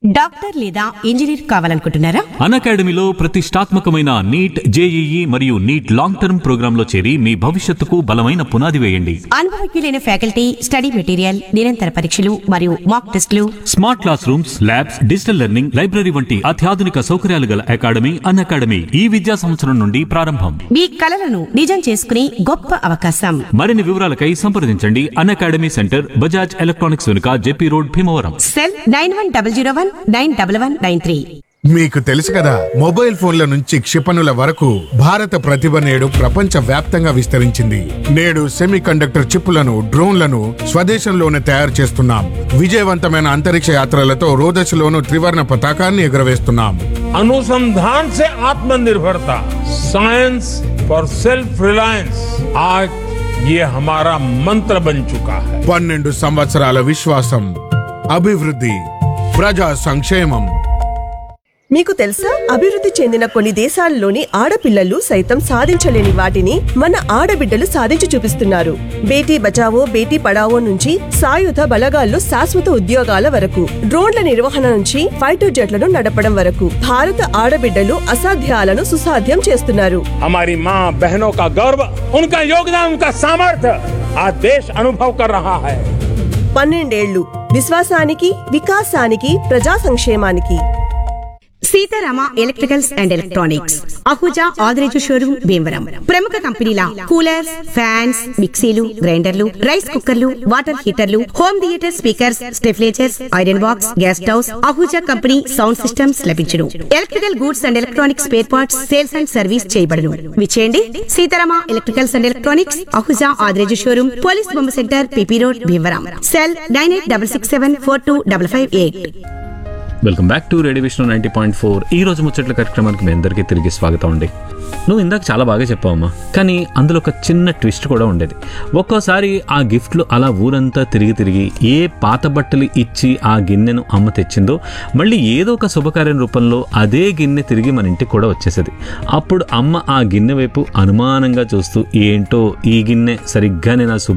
Doctor లేదా engineer కావాలనుకుంటున్నారా? అకాడమీలో ప్రతిష్టాత్మకమైన నీట్, జేఈఈ మరియు నీట్ లాంగ్ టర్మ్ ప్రోగ్రాంలో చేరి మీ భవిష్యత్తుకు బలమైన పునాది వేయండి. అనుభవజ్ఞులైన ఫ్యాకల్టీ, స్టడీ మెటీరియల్, నిరంతర పరీక్షలు మరియు మాక్ టెస్టులు, smart class rooms, labs, digital learning, library వంటి అత్యాధునిక సౌకర్యాలు గల అకాడమీ అకాడమీ ఈ విద్యా సంవత్సరం నుండి ప్రారంభం. మీ కలలను నిజం చేసుకునే గొప్ప అవకాశం. మరిన్ని వివరాలకై సంప్రదించండి అకాడమీ సెంటర్, బజాజ్ ఎలక్ట్రానిక్స్ వెనుక, జెపీ రోడ్, భీమవరం. సెల్ 9101191193. మీకు తెలుసు కదా, మొబైల్ ఫోన్ల నుంచి క్షిపణుల వరకు భారత ప్రతిభ నేడు ప్రపంచ వ్యాప్తంగా విస్తరించింది. నేడు సెమీ కండక్టర్ చిప్పులను, డ్రోన్లను స్వదేశంలోనే తయారు చేస్తున్నాం. విజయవంతమైన అంతరిక్ష యాత్రలతో రోదశలోను త్రివర్ణ పతాకాన్ని ఎగురవేస్తున్నాం. अनुसंधान से आत्मनिर्भरता, साइंस फॉर सेल्फ रिलायंस, आज ये हमारा मंत्र बन चुका है. 12 సంవత్సరాల విశ్వాసం, అభివృద్ధి, ప్రజా సంక్షేమం. మీకు తెలుసా, అభివృద్ధి చెందిన కొన్ని దేశాల్లోని ఆడపిల్లలు సైతం సాధించలేని వాటిని మన ఆడబిడ్డలు సాధించి చూపిస్తున్నారు. బేటీ బచావో బేటీ పడావో నుంచి సాయుధ బలగాల్లో శాశ్వత ఉద్యోగాల వరకు, డ్రోన్ల నిర్వహణ నుంచి ఫైటర్ జెట్లను నడపడం వరకు భారత ఆడబిడ్డలు అసాధ్యాలను సుసాధ్యం చేస్తున్నారు. हमारी माँ बहनों का गौरव, उनका योगदान, उनका सामर्थ्य आज देश अनुभव कर रहा है. 12 ఏళ్లు విశ్వాసానికి, వికాసానికి, ప్రజా సంక్షేమానికి. Sitarama electricals and electronics, Ahuja Adireju showroom, Bhimavaram. ప్రముఖ కంపెనీల కూలర్స్, ఫ్యాన్స్, మిక్సీలు, గ్రైండర్లు, రైస్ కుక్కర్లు, water హీటర్లు, home theatre speakers, స్టెఫ్లేజర్స్, iron box, gas stoves, Ahuja company sound systems లభించును. Electrical goods and electronics spare parts sales and service చేయబడును. విచేయండి Sitarama electricals and electronics, Ahuja Adireju showroom, police బొమ్మ centre, PP road, Bhimavaram. Cell 9866742558. Welcome back to radio Vishnu 90.4. ఈ రోజు ముచ్చట్ల కార్యక్రమానికి మీ అందరికీ తిరిగి స్వాగతం అండి. నువ్వు ఇందాక చాలా బాగా చెప్పావమ్మా, కానీ అందులో ఒక చిన్న ట్విస్ట్ కూడా ఉండేది. ఒక్కోసారి ఆ గిఫ్ట్లు అలా ఊరంతా తిరిగి తిరిగి ఏ పాత బట్టలు ఇచ్చి ఆ గిన్నెను అమ్మ తెచ్చిందో మళ్ళీ ఏదో ఒక శుభకార్యం రూపంలో అదే గిన్నె తిరిగి మన ఇంటికి కూడా వచ్చేసేది. అప్పుడు అమ్మ ఆ గిన్నె వైపు అనుమానంగా చూస్తూ, ఏంటో ఈ గిన్నె సరిగ్గా నేను